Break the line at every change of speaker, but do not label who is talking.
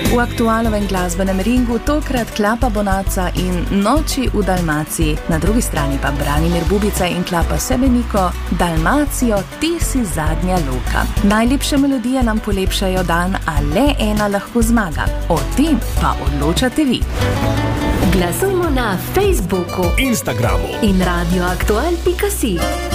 V aktualnem glasbenem ringu tokrat Klapa Bonaca in Noči v Dalmaciji, na drugi strani pa Branimir Bubica in Klapa Sebeniko, Dalmacijo, ti si zadnja luka. Najlepše melodije nam polepšajo dan, a le ena lahko zmaga. O tem pa odločate vi.
Glasujmo na Facebooku,
Instagramu
in radioaktual.si.